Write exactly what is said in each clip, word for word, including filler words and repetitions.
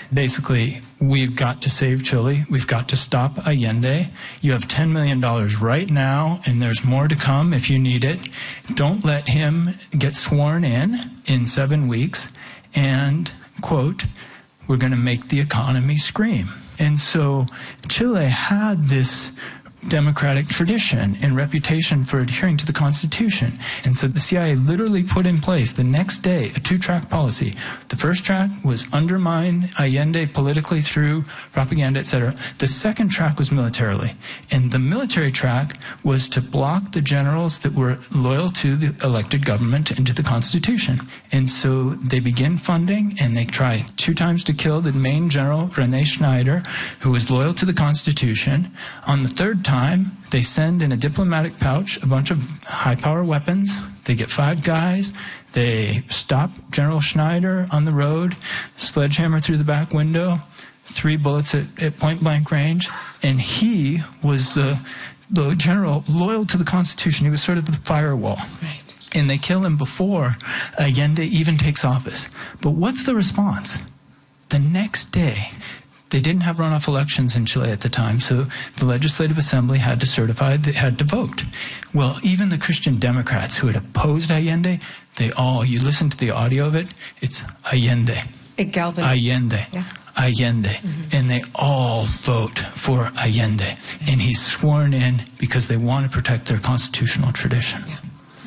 basically, we've got to save Chile. We've got to stop Allende. You have ten million dollars right now, and there's more to come if you need it. Don't let him get sworn in in seven weeks. And, quote, we're going to make the economy scream. And so Chile had this democratic tradition and reputation for adhering to the Constitution. And so the C I A literally put in place the next day a two-track policy. The first track was undermine Allende politically through propaganda, et cetera. The second track was militarily. And the military track was to block the generals that were loyal to the elected government and to the Constitution. And so they begin funding, and they try two times to kill the main general, René Schneider, who was loyal to the Constitution. On the third time, they send in a diplomatic pouch a bunch of high-power weapons. They get five guys. They stop General Schneider on the road, sledgehammer through the back window, three bullets at, at point-blank range, and he was the, the general loyal to the Constitution. He was sort of the firewall. Right. And they kill him before Allende even takes office. But what's the response? The next day, they didn't have runoff elections in Chile at the time, so the Legislative Assembly had to certify, they had to vote. Well, even the Christian Democrats who had opposed Allende, they all, you listen to the audio of it, it's Allende. It galvanized. Allende. Yeah. Allende. Mm-hmm. And they all vote for Allende. And he's sworn in because they want to protect their constitutional tradition. Yeah.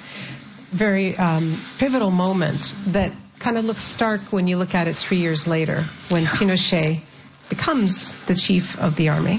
Very um, pivotal moment that kind of looks stark when you look at it three years later, when Pinochet becomes the chief of the army,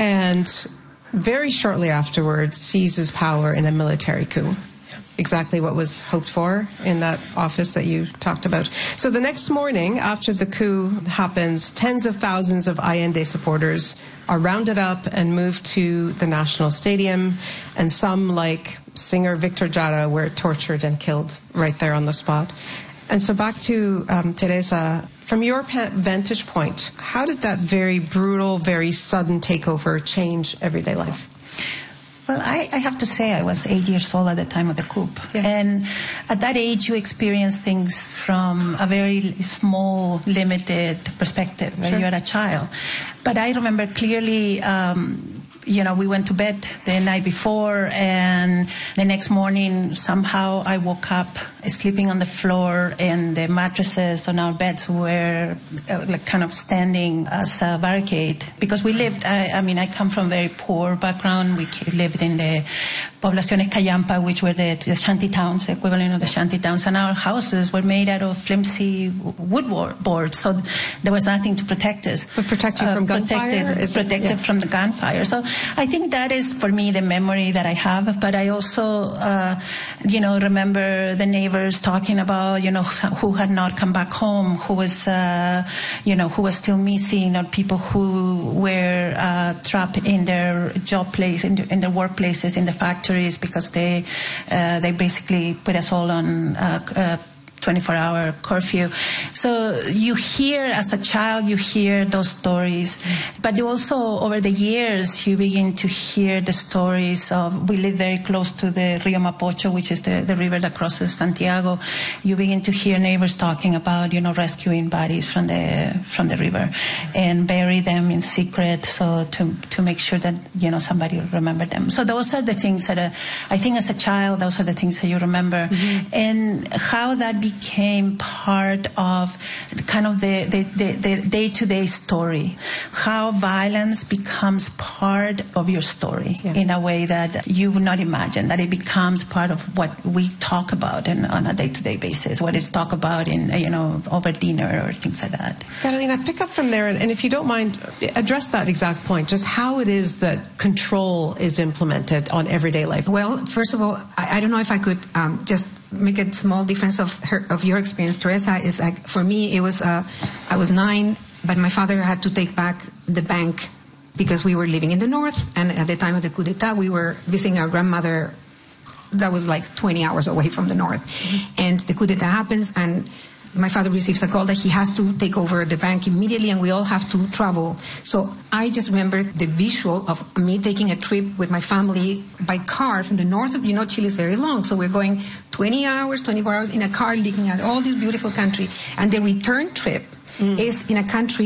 and very shortly afterwards seizes power in a military coup. Exactly what was hoped for in that office that you talked about. So the next morning, after the coup happens, tens of thousands of Allende supporters are rounded up and moved to the National Stadium, and some, like singer Victor Jara, were tortured and killed right there on the spot. And so back to um, Teresa, from your vantage point, how did that very brutal, very sudden takeover change everyday life? Well, I, I have to say I was eight years old at the time of the coup. Yeah. And at that age, you experience things from a very small, limited perspective. Right? Sure. You're a child. But I remember clearly, um, you know, we went to bed the night before, and the next morning, somehow I woke up sleeping on the floor, and the mattresses on our beds were uh, like kind of standing as a barricade. Because we lived, I, I mean, I come from a very poor background. We lived in the Poblaciones Callampa, which were the, the shanty towns, the equivalent of the shanty towns, and our houses were made out of flimsy wood boards, so there was nothing to protect us. But protect you from uh, gunfire? Protected, protected yeah. from the gunfire. So I think that is, for me, the memory that I have, but I also, uh, you know, remember the neighbors talking about, you know, who had not come back home, who was, uh, you know, who was still missing, or people who were uh, trapped in their job place, in, in their workplaces, in the factories, because they, uh, they basically put us all on uh, uh, twenty-four hour curfew. So you hear, as a child, you hear those stories. But you also, over the years, you begin to hear the stories of, we live very close to the Rio Mapocho, which is the, the river that crosses Santiago. You begin to hear neighbors talking about, you know, rescuing bodies from the from the river and bury them in secret, so to to make sure that, you know, somebody will remember them. So those are the things that, uh, I think as a child, those are the things that you remember. Mm-hmm. And how that became part of kind of the, the, the, the day-to-day story. How violence becomes part of your story yeah. in a way that you would not imagine, that it becomes part of what we talk about in, on a day-to-day basis, what is talked about in, you know, over dinner or things like that. Catalina, pick up from there, and, and if you don't mind, address that exact point, just how it is that control is implemented on everyday life. Well, first of all, I, I don't know if I could um, just make a small difference of her, of your experience, Teresa. Is like, for me, it was uh, I was nine, but my father had to take back the bank because we were living in the north, and at the time of the coup d'etat, we were visiting our grandmother that was like twenty hours away from the north, mm-hmm. and the coup d'etat happens, and my father receives a call that he has to take over the bank immediately, and we all have to travel. So I just remember the visual of me taking a trip with my family by car from the north of, you know, Chile is very long, so we're going twenty hours, twenty-four hours in a car, looking at all this beautiful country, and the return trip mm. is in a country